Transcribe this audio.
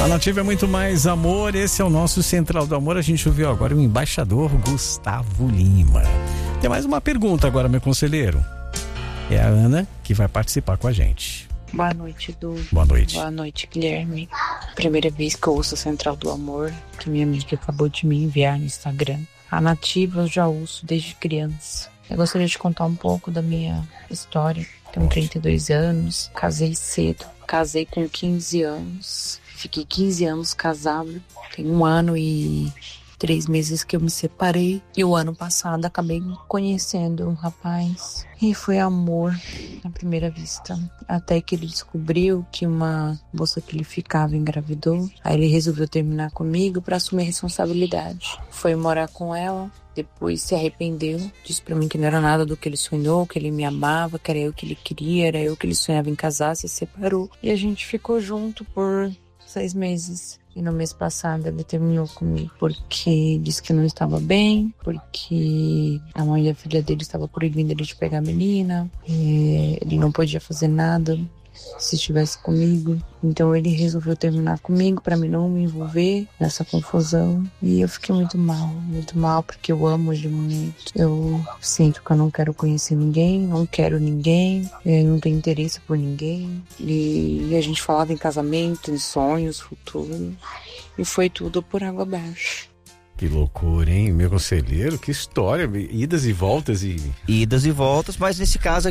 A Nativa é muito mais amor, esse é o nosso Central do Amor. A gente ouviu agora o embaixador Gustavo Lima. Tem mais uma pergunta agora, meu conselheiro. É a Ana que vai participar com a gente. Boa noite, Edu. Boa noite. Boa noite, Guilherme. Primeira vez que eu ouço o Central do Amor, que minha amiga acabou de me enviar no Instagram. A Nativa eu já ouço desde criança. Eu gostaria de contar um pouco da minha história. Tenho 32 anos, casei cedo. Casei com 15 anos. Fiquei 15 anos casado. Tem 1 ano e 3 meses que eu me separei. E o ano passado acabei conhecendo um rapaz. E foi amor à primeira vista. Até que ele descobriu que uma moça que ele ficava engravidou. Aí ele resolveu terminar comigo para assumir a responsabilidade. Foi morar com ela. Depois se arrependeu. Disse pra mim que não era nada do que ele sonhou. Que ele me amava, que era eu que ele queria. Era eu que ele sonhava em casar. Se separou. E a gente ficou junto por 6 meses. E no mês passado ele terminou comigo porque disse que não estava bem, porque a mãe da filha dele estava proibindo ele de pegar a menina, ele não podia fazer nada se estivesse comigo. Então ele resolveu terminar comigo para mim não me envolver nessa confusão. E eu fiquei muito mal, porque eu amo ele muito. Eu sinto que eu não quero conhecer ninguém, não quero ninguém, não tenho interesse por ninguém. E a gente falava em casamento, em sonhos, futuro. E foi tudo por água abaixo. Que loucura, hein? Meu conselheiro, que história. Idas e voltas, mas nesse caso